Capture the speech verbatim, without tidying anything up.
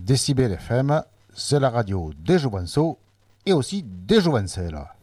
Décibel F M, c'est la radio des Jouvenceaux et aussi des Jouvencelles.